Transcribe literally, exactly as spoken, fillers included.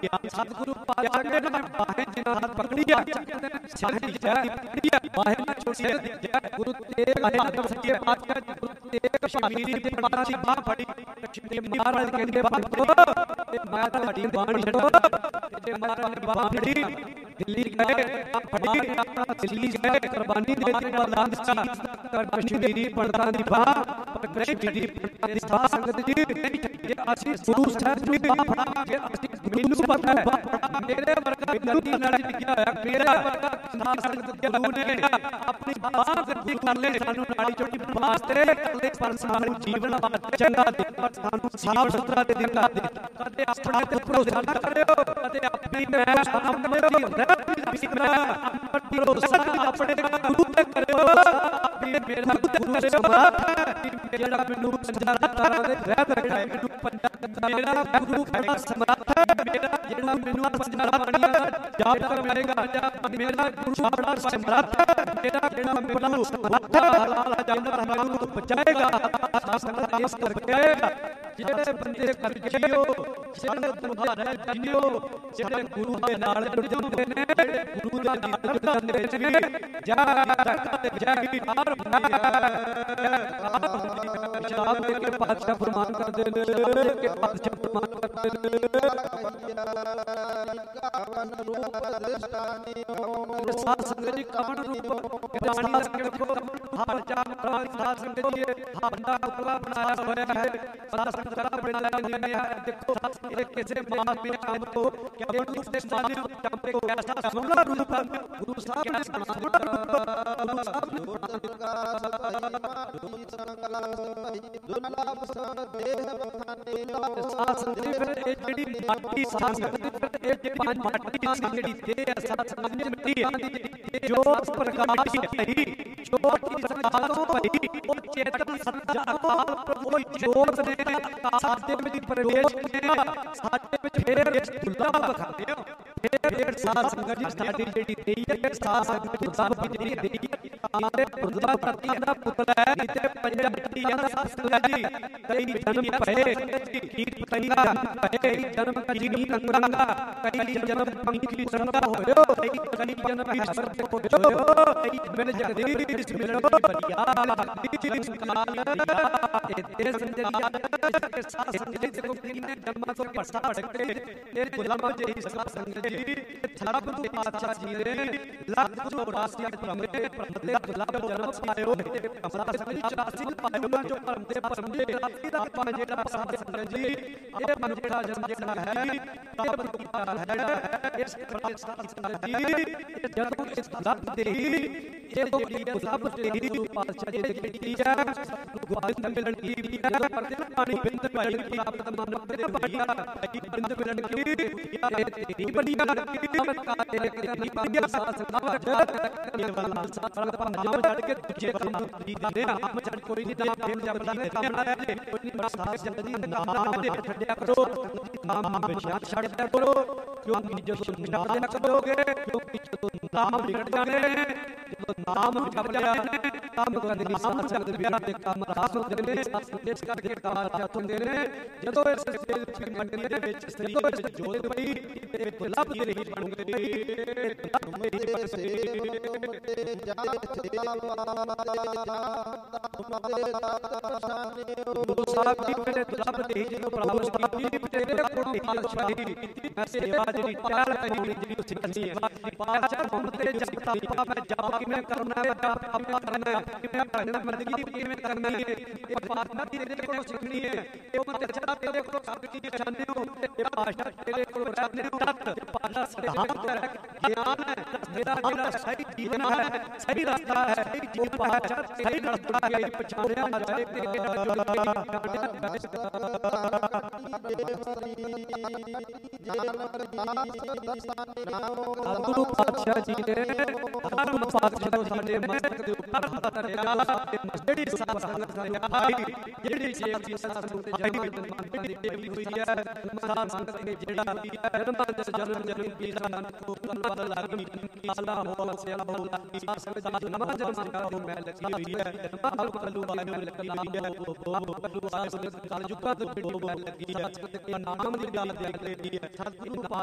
सतगुरु पातशाह के बाहें जिन्हां पकड़ी आ सिर दी जय बाहें ना छोड़ी जय गुरु तेग बहादुर सच्चे पातशाह गुरु तेग शमीरी पंडा दी बाह फड़ी ते महाराज कहंदे भक्तो ते माता दी बाण छड़ो ते महाराज बाह फड़ी दिल्ली गए फड़ी दिल्ली गए कुर्बानी देती बलिदान दिता कर कश्मीरी पंडा दी बाह कश्मीरी पंडा दी बाह संगत जी ये ਅਸੀਂ ਗੁਰੂ ਸਾਹਿਬ ਨੂੰ ਬਾਹ ਫੜਾਂਗੇ ਅਸੀਂ ਮੈਨੂੰ ਪਤਾ ਹੈ ਮੇਰੇ ਵਰਗਾ ਗਲਤੀ ਨਾਲ ਲਿਖਿਆ ਹੋਇਆ ਮੇਰਾ ਵਰਗਾ ਸਾਧ ਸੰਗਤ ਗੁਰੂ ਨੇ ਆਪਣੀ ਬਾਹ ਗੱਡੀ ਕਰ ਲੈ ਸਾਨੂੰ ਨਾੜੀ ਚੋਟੀ ਵਾਸਤੇ ਪਰ ਸਾਨੂੰ ਜੀਵਨ ਚੰਗਾ ਦੇ ਪਰ ਸਾਨੂੰ ਸਾਫ ਸੁਥਰਾ ਦੇ ਦਿੱਤਾ ਦੇ ਕਦੇ ਆਪਣੇ ਤੇ ਭਰੋਸਾ ਨਾ ਕਰਿਓ ਕਦੇ ਆਪਣੀ ਮੈਂ ਸਾਹਮਣੇ ਦੀ ਭਰੋਸਾ ਆਪਣੇ ਗੁਰੂ ਤੇ ਕਰਿਓ ਆਪਣੇ ਮੇਰਾ ਗੁਰੂ ਸਮਰੱਥ ਹੈ ਜਿਹੜਾ ਮੈਨੂੰ ਪੰਜਾਂ ਤਾਰਾਂ ਦੇ ਰਹਿਤ ਰੱਖਦਾ ਹੈ ਮੈਨੂੰ मेरा गुरु बड़ा समर्थ है मेरा जेड़ा मेनू पंजां बाणियां जाप करवाएगा मेरा गुरु बड़ा समर्थ है मेरा जेड़ा मेनू समर्थ लाला जानवर हमारू तो बचाएगा संगत इस करके जेड़े बंदे कर जियो जेड़े तुम्हारे जियो जेड़े गुरु दे नाल जुड़ जांदे ने गुरु दा दीदार दे विच भी जा तक जागी और शराब दे के पातशाह फरमान करदे ने के पातशाह फरमान करदे ने कावन रूप दृष्टानी हो साध संगत जी कावन रूप रानी संगत को हर चाम प्राण साध संगत जी बंदा पुतला बनाया होया है साध संगत का बनाया नहीं है देखो ये कैसे महात्मा काम को क्या रूप से माने काम को कैसा सोना रूप गुरु साहब ने सोना गुरु साहब ने दुर्लभ सब देह बखाने साध संगत फिर ये जेडी माटी साध संगत फिर ये पांच माटी जेडी देह साध संगत मिट्टी है जो प्रकाश है जो प्रकाशों भई वो चेतन सत्ता अकाल प्रभु जोत ने साडे विच प्रवेश किया साडे विच फिर दुर्लभ बखाने फिर साध संगत जी साडी जेडी देही है साध संगत दुर्लभ जेडी देही आते दुर्लभ प्रति दा पुतला है ते पंजा मिट्टी दा साध संगत जी कई जन्म पए कीट पतंगा कई जन्म जीनी कंगरंगा कई जन्म पंखी सरंगा होयो कई जन्म ईश्वर को होयो कई मिल जगदीश मिलनो बलिया जिस काल ए तेरे संजलिया के साथ संगत को किन्ने जन्म तो पछा भटके तेरे गुलाम जई साध संगत जी छड़ा गुरु पातशाह जी ने लाख चौरासी परमते परमते गुलाब जन्म पायो साध संगत चौरासी पायो जो परमते परमते ਆਪਾਂ ਜਿਹੜਾ ਸਾਧ ਸੰਗਤ ਜੀ ਇਹ ਮਨ ਜਿਹੜਾ ਜਨਮ ਜਿਹੜਾ ਹੈ ਪ੍ਰਾਪਤ ਕੀਤਾ ਹੈ ਇਸ ਕਰਕੇ ਸਾਧ ਸੰਗਤ ਜੀ ਜਦੋਂ ਇਸ ਲੱਭ ਦੇ ਇਹ ਤੋਂ ਜਿਹੜੀ ਲੱਭ ਦੇ ਹੀ ਪਾਤਸ਼ਾਹ ਜੀ ਦੀ ਕੀਤੀ ਹੈ ਗੋਬਿੰਦ ਮਿਲਣ ਕੀ ਵੀ ਹੈ ਪਰਦੇ ਪਾਣੀ ਬਿੰਦ ਭਾਈ ਪ੍ਰਾਪਤ ਮਨ ਦੇ ਭਾਈਆ ਬਿੰਦ ਮਿਲਣ ਕੀ ਇਹ ਬੜੀ ਅਮਰਕਾ ਦੇ ਨਹੀਂ ਪਾਇਆ ਸਾਧ ਸੰਗਤ ਇਹ ਵਾਲਾ ਸਾਧ ਨਾਮ ਛੱਡ ਕੇ ਦੂਜੇ ਕੰਮ ਦੀ ਦੇ ਨਾਮ ਛੱਡ ਕੋਈ ਨਹੀਂ ਨਾਮ ਫੇਰ ਜਪਦਾ ਨੇ ਕੰਮ ਲਾਇਆ ਜੇ ਸਾਧ ਸੰਗਤ ਜੀ ਨਾਮ ਦੇ ਛੱਡਿਆ ਕਰੋ ਨਾਮ ਵਿਚਾਰ ਛੱਡ ਦਿਆ ਕਰੋ ਕਿਉਂਕਿ ਜਦੋਂ ਨਾਮ ਦੇ ਕਰੋਗੇ ਕਿਉਂਕਿ ਜਦੋਂ ਨਾਮ ਵਿਗੜ ਜਾਣੇ ਜਦੋਂ ਨਾਮ ਜਪ ਲਿਆ ਕੰਮ ਕਰਦੇ ਨਹੀਂ ਸਾਧ ਸੰਗਤ ਵਿਆਹ ਦੇ ਕੰਮ ਰਾਸ ਹੁੰਦੇ ਨੇ ਇਸ ਕਰਕੇ ਕਾਰ ਜਤ ਹੁੰਦੇ ਨੇ ਜਦੋਂ ਇਸ ਸੇਲ ਮੰਡਲੀ ਦੇ ਵਿੱਚ ਜਦੋਂ ਵਿੱਚ ਜੋਤ ਪਈ ਤੇ ਗੁਲਾਬ ਦੀ ਰਹੀ ਬਣ ਗਈ ਮੇਰੇ ਸੇਵ ਤੇ ਜਾਏ ਗੁਰੂ ਸਾਹਿਬ ਜੀ ਮੇਰੇ ਦੁਲਬ ਦੇ ਜਦੋਂ ਪ੍ਰਾਪਤ ਕੀਤੀ ਤੇਰੇ ਕੋਲ ਪਾਤਸ਼ਾਹੀ ਮੈਂ ਸੇਵਾ ਜਿਹੜੀ ਟਹਿਲ ਕਰਨੀ ਜਿਹੜੀ ਉਸ ਕਰਨੀ ਹੈ ਪਾਤਸ਼ਾਹ ਮੁਹੰਮਦ ਤੇ ਜਪਤਾ ਮੈਂ ਜਪ ਕਿਵੇਂ ਕਰਨਾ ਹੈ ਜਪ ਕਿਵੇਂ ਕਰਨਾ ਹੈ ਕਿਵੇਂ ਪੜ੍ਹਨਾ ਮਰਦਗੀ ਕਿਵੇਂ ਕਰਨੀ ਹੈ ਇਹ ਪਾਤਸ਼ਾਹ ਤੇਰੇ ਕੋਲੋਂ ਸਿੱਖਣੀ ਹੈ ਇਹ ਉਹ ਤੇ ਜਿਹੜਾ ਤੇਰੇ ਕੋਲੋਂ ਸਭ ਕੀ ਜਾਣਦੇ ਹੋ ਇਹ ਪਾਤਸ਼ਾਹ ਤੇਰੇ ਕੋਲੋਂ ਜਾਣਦੇ ਹੋ ਤਤ ਪਾਤਸ਼ਾਹ ਸਿਧਾਂਤ ਹੈ ਗਿਆਨ ਹੈ ਮੇਰਾ ਜਿਹੜਾ ਸਹੀ ਜੀਵਨ ਹੈ ਸਹੀ ਰਸਤਾ ਹੈ ਉਹ ਪਾਤਸ਼ਾਹ ਸਹੀ ਰਸਤਾ ਹੈ ਪਛਾਣਿਆ ਜਾਏ ਤੇ ਗੁਰੂ ਪਾਤਸ਼ਾਹ ਜੀ ਨੇ ਹਰ ਪਾਤਸ਼ਾਹ ਨੂੰ ਸਾਡੇ ਮਸਤਕ ਦੇ ਉੱਪਰ ਹੱਥ ਧਰਿਆ ਜਿਹੜੀ ਸਾਧ ਸੰਗਤ ਨੇ ਆਈ ਜਿਹੜੀ ਸੇਵਾ ਦੀ ਸਾਧ ਸੰਗਤ ਤੇ ਜਾਈ ਮਨ ਦੀ ਦੇਵੀ ਹੋਈ ਹੈ ਸਾਧ ਸੰਗਤ ਨੇ ਜਿਹੜਾ ਜਨਮ ਜਨਮ ਜਨਮ ਦੀ ਸਾਨ ਕੋ ਬਦਲ ਲਾਗਮੀ ਆਲਾ ਹੋ ਸਿਆ ਹੋ ਸਾਧ ਸੰਗਤ ਦਾ ਨਵਾਂ ਜਨਮ ਦਾ ਹੋ ਮੈਂ ਲੱਗੀ ਹੋਈ ਹੈ ਹਾਲ ਕਲੂ ਵਾਲੇ ਮੈਂ ਲੱਗੀ ਹੋਈ ਹੈ ਉਹ ਕਲੂ ਸਾਧ ਸੰਗਤ ਕਲ ਜੁਗਾ ਤੋਂ ਲੱਗੀ ਹੈ ਨਾਮ ਦੀ ਗੱਲ ਦੇ ਹੈ ਸਤਿਗੁਰੂ